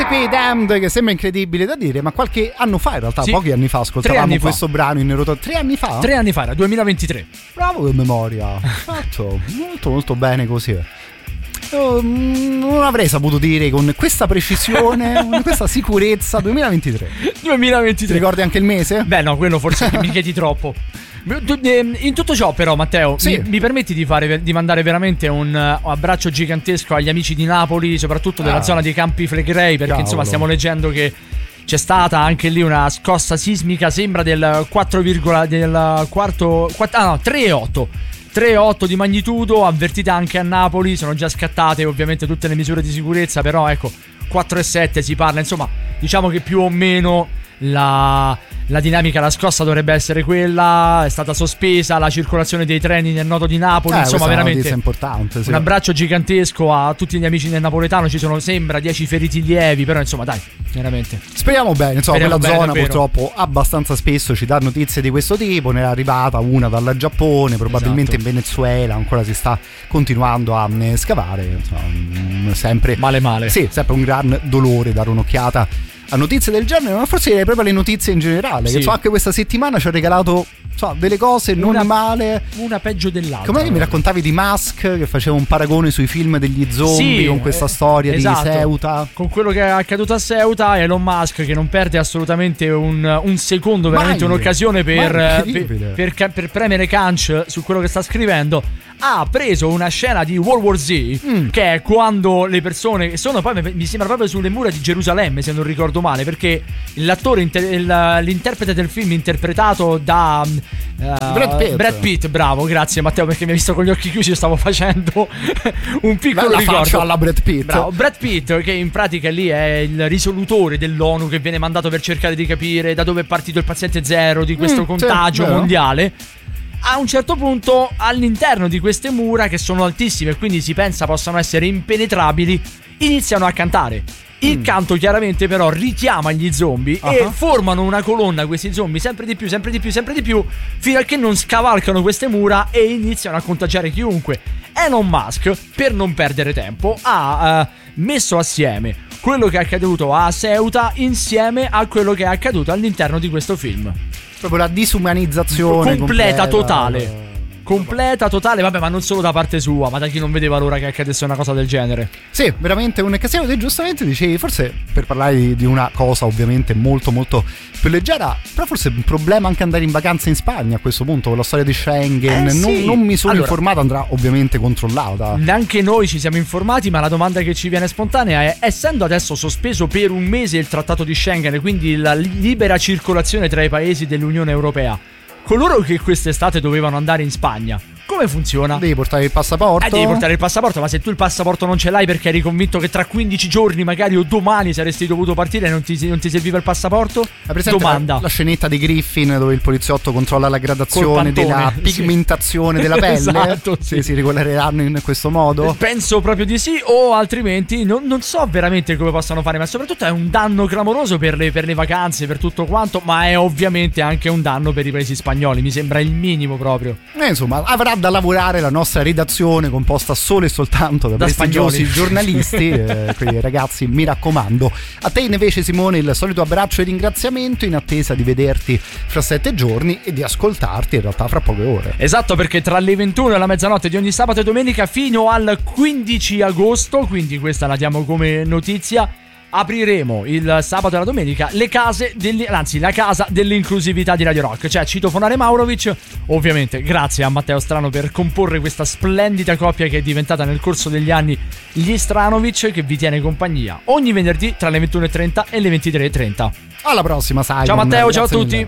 Mississippi Damned, che sembra incredibile da dire, ma qualche anno fa in realtà, sì, pochi anni fa ascoltavamo questo brano in rotazione. 3 anni fa? 3 anni fa, era 2023. Bravo che memoria. Fatto molto molto bene così. Non avrei saputo dire con questa precisione, con questa sicurezza 2023. Ti ricordi anche il mese? Beh no, quello forse mi chiedi troppo. In tutto ciò però, Matteo, sì, mi permetti di mandare veramente un abbraccio gigantesco agli amici di Napoli, soprattutto della zona dei Campi Flegrei, perché insomma stiamo leggendo che c'è stata anche lì una scossa sismica, sembra del 3,8 di magnitudo, avvertita anche a Napoli. Sono già scattate ovviamente tutte le misure di sicurezza, però ecco, 4,7 si parla, insomma, diciamo che più o meno la dinamica, la scossa dovrebbe essere quella. È stata sospesa la circolazione dei treni nel nodo di Napoli, insomma veramente importante, sì. Un abbraccio gigantesco a tutti gli amici del napoletano. Ci sono, sembra, 10 feriti lievi, però insomma dai, veramente speriamo bene, insomma. Speriamo quella bene, zona purtroppo abbastanza spesso ci dà notizie di questo tipo. Ne è arrivata una dal Giappone, probabilmente in Venezuela ancora si sta continuando a scavare, insomma, sempre male. Sì, sempre un gran dolore dare un'occhiata a notizie del genere, ma forse direi proprio alle notizie in generale, sì, che anche questa settimana ci ha regalato delle cose non male, una peggio dell'altra. Come mi raccontavi di Musk che faceva un paragone sui film degli zombie, sì, con questa storia di Ceuta, con quello che è accaduto a Ceuta. Elon Musk, che non perde assolutamente un secondo, veramente un'occasione per premere canc su quello che sta scrivendo, ha preso una scena di World War Z, che è quando le persone che sono, poi mi sembra proprio sulle mura di Gerusalemme, se non ricordo male, perché l'attore l'interprete del film interpretato da Brad Pitt, bravo, grazie Matteo, perché mi hai visto con gli occhi chiusi, io stavo facendo un piccolo ricordo alla Brad Pitt. Bravo, Brad Pitt, che in pratica lì è il risolutore dell'ONU che viene mandato per cercare di capire da dove è partito il paziente zero di questo contagio mondiale. A un certo punto, all'interno di queste mura, che sono altissime e quindi si pensa possano essere impenetrabili, iniziano a cantare. Il canto chiaramente però richiama gli zombie e formano una colonna, questi zombie, sempre di più, fino a che non scavalcano queste mura e iniziano a contagiare chiunque. Elon Musk, per non perdere tempo, ha messo assieme quello che è accaduto a Ceuta insieme a quello che è accaduto all'interno di questo film. Proprio la disumanizzazione completa, totale, vabbè, ma non solo da parte sua, ma da chi non vedeva l'ora che accadesse una cosa del genere. Sì, veramente un casino. Te giustamente dicevi, forse per parlare di una cosa ovviamente molto molto più leggera, però forse è un problema anche andare in vacanza in Spagna a questo punto, con la storia di Schengen. Sì. Non mi sono informato, andrà ovviamente controllata. Neanche noi ci siamo informati, ma la domanda che ci viene spontanea è: essendo adesso sospeso per un mese il trattato di Schengen e quindi la libera circolazione tra i paesi dell'Unione Europea, coloro che quest'estate dovevano andare in Spagna, come funziona? Devi portare il passaporto? Devi portare il passaporto, ma se tu il passaporto non ce l'hai perché eri convinto che tra 15 giorni magari o domani saresti dovuto partire e non ti serviva il passaporto? Domanda. La scenetta di Griffin dove il poliziotto controlla la gradazione della pigmentazione della pelle? Esatto, sì. Si regoleranno in questo modo? Penso proprio di sì, o altrimenti non so veramente come possano fare, ma soprattutto è un danno clamoroso per le vacanze, per tutto quanto, ma è ovviamente anche un danno per i paesi spagnoli, mi sembra il minimo proprio. Insomma, avrà da lavorare la nostra redazione composta solo e soltanto da prestigiosi giornalisti, quindi ragazzi, mi raccomando. A te invece, Simone, il solito abbraccio e ringraziamento, in attesa di vederti fra 7 giorni e di ascoltarti in realtà fra poche ore. Esatto, perché tra le 21 e la mezzanotte di ogni sabato e domenica fino al 15 agosto, quindi questa la diamo come notizia, apriremo il sabato e la domenica la casa dell'inclusività di Radio Rock, cioè citofonare Maurovic. Ovviamente grazie a Matteo Strano per comporre questa splendida coppia che è diventata nel corso degli anni gli Stranovic, che vi tiene compagnia ogni venerdì tra le 21:30 e le 23:30. Alla prossima, Simon. Ciao Matteo, ciao a tutti.